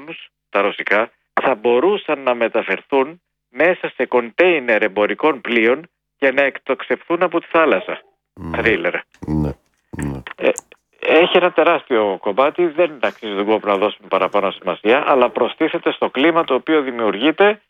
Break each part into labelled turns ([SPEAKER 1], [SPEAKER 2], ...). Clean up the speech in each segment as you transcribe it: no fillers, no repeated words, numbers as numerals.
[SPEAKER 1] drones, τα ρωσικά, θα μπορούσαν να μεταφερθούν μέσα σε κοντέινερ εμπορικών πλοίων και να εκτοξευθούν από τη θάλασσα. Θρίλερ. Έχει ένα τεράστιο κομμάτι, δεν αξίζει τον κόπο να δώσουμε παραπάνω σημασία, αλλά προστίθεται στο κλίμα το οποίο δημιουργείται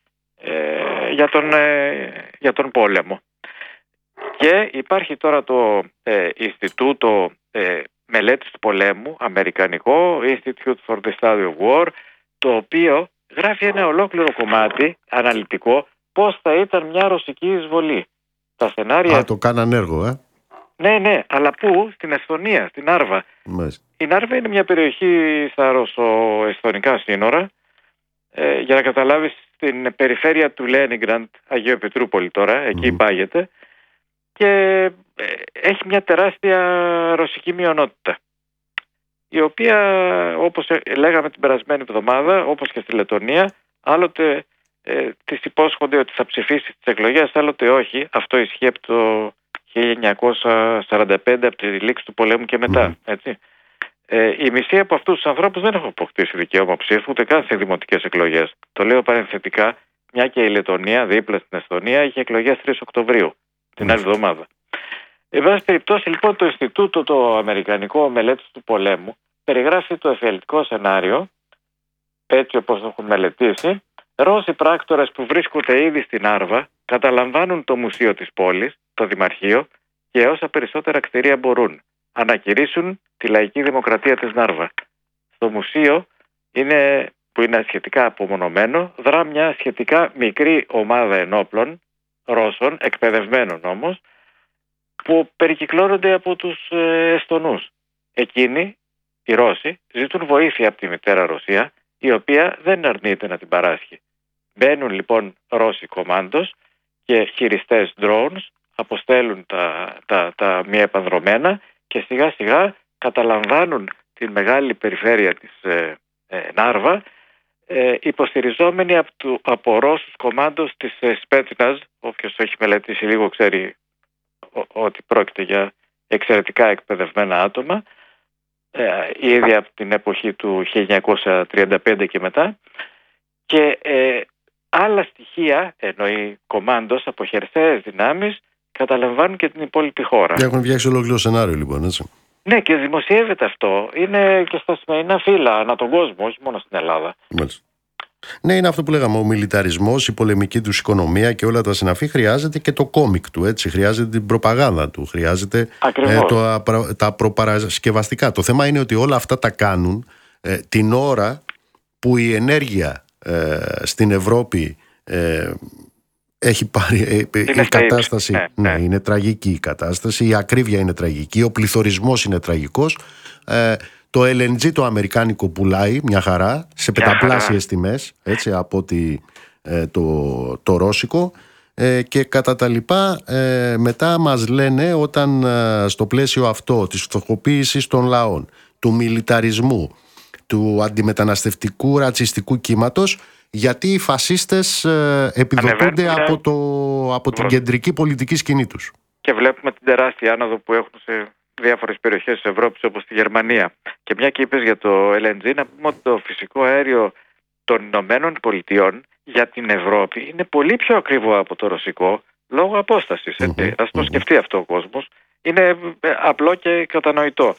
[SPEAKER 1] για τον πόλεμο. Και υπάρχει τώρα το Ινστιτούτο Μελέτης του Πολέμου, αμερικανικό, Institute for the Study of War, το οποίο γράφει ένα ολόκληρο κομμάτι αναλυτικό πώς θα ήταν μια ρωσική εισβολή. Τα σενάρια...
[SPEAKER 2] το κάναν έργο,
[SPEAKER 1] Ναι, αλλά πού? Στην Εσθονία, στην Νάρβα. Η Νάρβα είναι μια περιοχή στα ρωσο-εσθονικά σύνορα. Για να καταλάβεις, στην περιφέρεια του Λένιγκραντ, Αγίου Πετρούπολη τώρα, εκεί υπάγεται, και έχει μια τεράστια ρωσική μειονότητα, η οποία, όπως λέγαμε την περασμένη εβδομάδα, όπως και στη Λετωνία, άλλοτε της υπόσχονται ότι θα ψηφίσει στις εκλογές, άλλοτε όχι. Αυτό ισχύει από το 1945, από τη λήξη του πολέμου και μετά, έτσι. Η μισή από αυτούς τους ανθρώπους δεν έχουν αποκτήσει δικαίωμα ψήφου ούτε καν σε δημοτικές εκλογές. Το λέω παρενθετικά, μια και η Λετωνία δίπλα στην Εσθονία είχε εκλογές 3 Οκτωβρίου, την άλλη εβδομάδα. Εν πάση περιπτώσει, λοιπόν, το Ινστιτούτο το Αμερικανικό Μελέτης του Πολέμου περιγράφει το εφιαλτικό σενάριο, έτσι όπως το έχουν μελετήσει. Ρώσοι πράκτορες που βρίσκονται ήδη στην Νάρβα καταλαμβάνουν το μουσείο της πόλης, το Δημαρχείο, και όσα περισσότερα κτηρία μπορούν. Ανακηρύσουν τη λαϊκή δημοκρατία της Νάρβα. Στο μουσείο, που είναι σχετικά απομονωμένο, δρά μια σχετικά μικρή ομάδα ενόπλων, Ρώσων, εκπαιδευμένων όμως, που περικυκλώνονται από τους Εσθονούς. Εκείνοι, οι Ρώσοι, ζητούν βοήθεια από τη μητέρα Ρωσία, η οποία δεν αρνείται να την παράσχει. Μπαίνουν λοιπόν Ρώσοι κομάντος και χειριστές drones, αποστέλουν τα μη επανδρομένα και σιγά σιγά καταλαμβάνουν την μεγάλη περιφέρεια της Νάρβα, υποστηριζόμενοι από Ρώσους κομάντος της Σπέτσναζ. Όποιος έχει μελετήσει λίγο ξέρει ότι πρόκειται για εξαιρετικά εκπαιδευμένα άτομα, ήδη από την εποχή του 1935 και μετά, και άλλα στοιχεία, εννοεί κομάντος από χερσαίες δυνάμεις, καταλαμβάνουν και την υπόλοιπη χώρα.
[SPEAKER 2] Και έχουν φτιάξει ολόκληρο σενάριο, λοιπόν, έτσι.
[SPEAKER 1] Ναι, και δημοσιεύεται αυτό. Είναι και στα σημερινά φύλλα ανά τον κόσμο, όχι μόνο στην Ελλάδα.
[SPEAKER 2] Μάλιστα. Ναι, είναι αυτό που λέγαμε. Ο μιλιταρισμός, η πολεμική του οικονομία και όλα τα συναφή χρειάζεται και το κόμικ του, έτσι. Χρειάζεται την προπαγάνδα του, χρειάζεται τα προπαρασκευαστικά. Το θέμα είναι ότι όλα αυτά τα κάνουν την ώρα που η ενέργεια στην Ευρώπη έχει πάρει η κατάσταση. Είναι τραγική η κατάσταση, η ακρίβεια είναι τραγική, ο πληθωρισμός είναι τραγικός. Το LNG το αμερικάνικο πουλάει μια χαρά σε πενταπλάσιες τιμές, έτσι, από το ρώσικο, και κατά τα λοιπά. Μετά μας λένε, όταν στο πλαίσιο αυτό της φτωχοποίησης των λαών, του μιλιταρισμού, του αντιμεταναστευτικού ρατσιστικού κύματος, γιατί οι φασίστες επιδοτούνται από την κεντρική πολιτική σκηνή τους.
[SPEAKER 1] Και βλέπουμε την τεράστια άνοδο που έχουν σε διάφορες περιοχές της Ευρώπης, όπως τη Γερμανία. Και μια και είπες για το LNG, να πούμε ότι το φυσικό αέριο των Ηνωμένων Πολιτειών για την Ευρώπη είναι πολύ πιο ακριβό από το ρωσικό, λόγω απόστασης. Ας το σκεφτεί αυτό ο κόσμος. Είναι απλό και κατανοητό.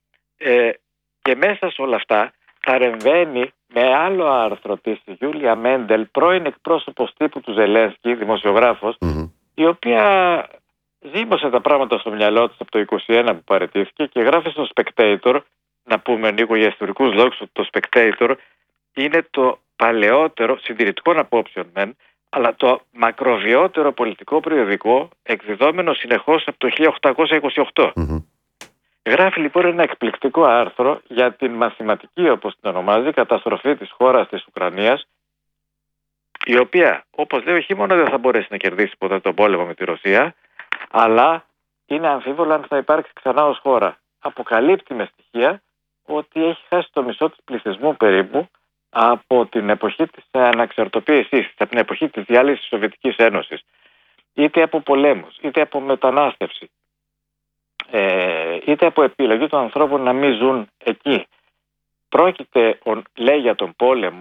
[SPEAKER 1] Και μέσα σε όλα αυτά παρεμβαίνει με άλλο άρθρο της Γιούλια Μέντελ, πρώην εκπρόσωπος τύπου του Ζελένσκι, δημοσιογράφος, η οποία ζήμωσε τα πράγματα στο μυαλό της από το 21 που παραιτήθηκε και γράφει στο Spectator, να πούμε λίγο για ιστορικούς λόγους, ότι το Spectator είναι το παλαιότερο, συντηρητικών απόψεων μεν, αλλά το μακροβιότερο πολιτικό περιοδικό, εκδιδόμενο συνεχώς από το 1828. Γράφει λοιπόν ένα εκπληκτικό άρθρο για την μαθηματική, όπως την ονομάζει, καταστροφή της χώρας της Ουκρανίας, η οποία, όπως λέει, όχι μόνο δεν θα μπορέσει να κερδίσει ποτέ τον πόλεμο με τη Ρωσία, αλλά είναι αμφίβολο αν θα υπάρξει ξανά ως χώρα. Αποκαλύπτει με στοιχεία ότι έχει χάσει το μισό της πληθυσμού περίπου από την εποχή της αναξαρτοποίησης, από την εποχή της διάλυσης της Σοβιετικής Ένωσης. Είτε από πολέμους, είτε από μετανάστευση, είτε από επιλογή των ανθρώπων να μην ζουν εκεί. Πρόκειται, λέει, για τον πόλεμο